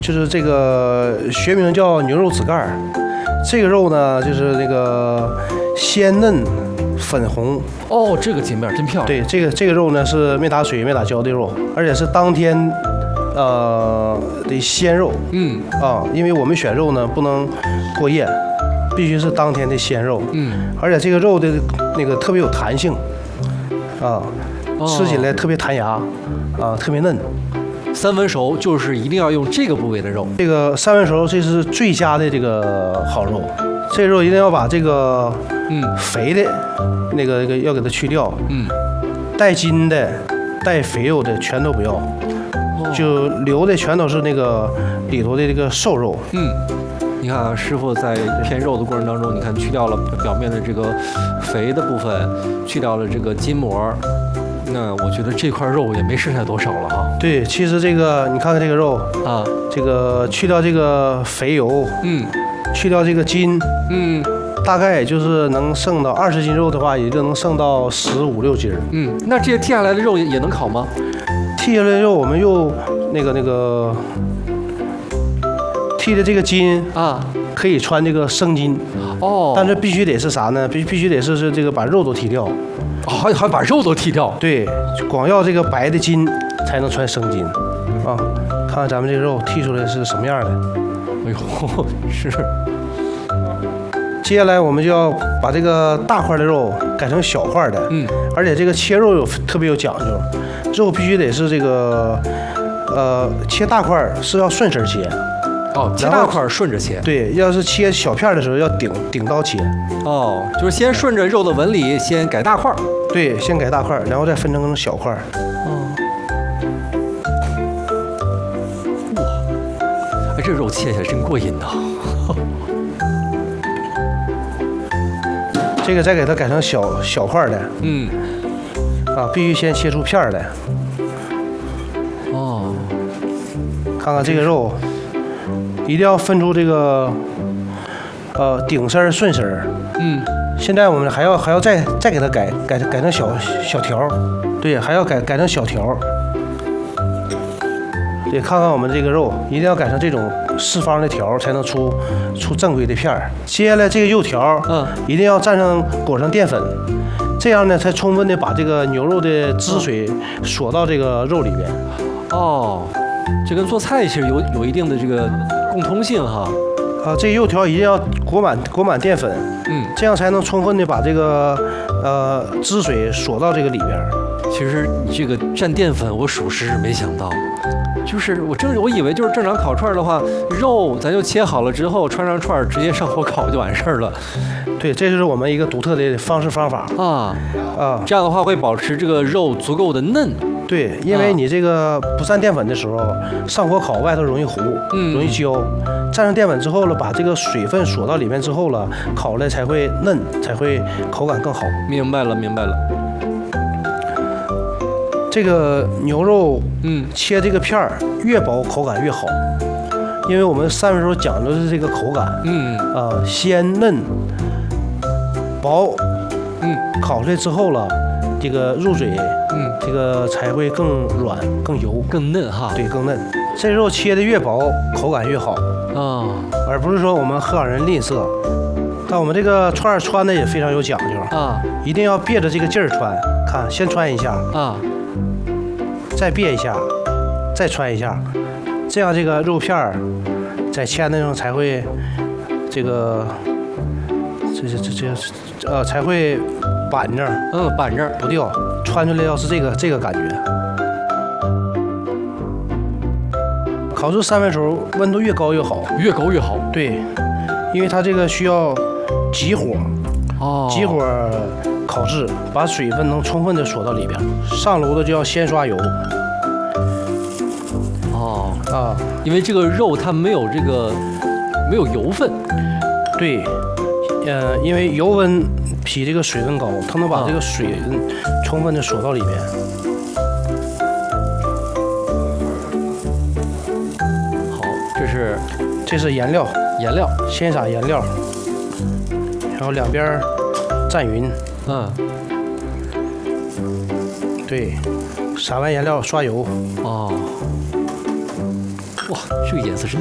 就是这个学名叫牛肉子盖儿。这个肉呢，就是那个鲜嫩粉红。 哦，这个截面真漂亮。 对，这个肉呢是没打水、没打胶的肉，而且是当天的鲜肉。因为我们选肉呢不能过夜，必须是当天的鲜肉。而且这个肉的那个特别有弹性，吃起来特别弹牙，特别嫩。 三文熟就是一定要用这个部位的肉。 这个三文熟这是最佳的这个好肉，这肉一定要把这个肥的那个要给它去掉，带筋的、带肥肉的全都不要，就留的全都是那个里头的这个瘦肉。 你看啊，师傅在片肉的过程当中，你看去掉了表面的这个肥的部分，去掉了这个筋膜。那我觉得这块肉也没剩下多少了哈。 对，其实这个你看看这个肉啊，这个去掉这个肥油，去掉这个筋，大概也就是能剩到20斤肉的话，也就能剩到15、16斤。 那这些剔下来的肉也能烤吗？ 剔下来的肉我们又那个剔的这个筋啊，可以穿这个生筋。但是必须得是啥呢？必须得是这个把肉都剔掉。 还把肉都剔掉？ 对，光要这个白的筋才能穿生筋啊！看看咱们这个肉剔出来是什么样的。 哎呦，是。 接下来我们就要把这个大块的肉改成小块的，而且这个切肉特别有讲究，肉必须得是这个切大块是要顺身切。 切大块顺着切。 对，要是切小片的时候要顶刀切。 就是先顺着肉的纹理先改大块。 对，先改大块，然后再分成小块。 哇，这肉切起来真过瘾呐！ 这个再给它改成小块的。必须先切出片来。看看这个肉。一定要分出这个，顶身顺身。现在我们还要再给它改成小条，对，还要改成小条。对，看看我们这个肉，一定要改成这种四方的条，才能出正规的片儿。接下来这个肉条，一定要裹上淀粉，这样呢才充分的把这个牛肉的汁水锁到这个肉里边。 这跟做菜其实有一定的这个共通性哈。 这个肉条一定要裹满淀粉，这样才能充分的把这个汁水锁到这个里边。 其实你这个蘸淀粉，我属实是没想到，就是我以为就是正常烤串的话，肉咱就切好了之后穿上串直接上火烤就完事儿了。 对，这就是我们一个独特的方法这样的话会保持这个肉足够的嫩。 对，因为你这个不蘸淀粉的时候，上火烤外头容易糊，容易焦。蘸上淀粉之后了，把这个水分锁到里面之后了，烤来才会嫩，才会口感更好。 明白了。 这个牛肉，切这个片儿越薄口感越好，因为我们三文熟讲究的是这个口感，鲜嫩薄，烤出来之后了，这个入嘴，这个才会更软、更油、 更嫩哈。 对，更嫩。这肉切的越薄，口感越好而不是说我们河港人吝啬。但我们这个串穿的也非常有讲究一定要别着这个劲儿穿。看，先穿一下再别一下，再穿一下，这样这个肉片儿在切那种才会这个才会板正， 板正不掉，穿出来要是这个感觉。烤制三文熟温度越高越好， 越高越好。 对，因为它这个需要急火，急火烤制，把水分能充分的锁到里边。上炉的就要先刷油。 因为这个肉它没有油分。 对，因为油温比这个水温高，它能把这个水充分的锁到里边。 好，这是颜料，先撒颜料，然后两边蘸匀。对，撒完颜料刷油。 哇，这个颜色真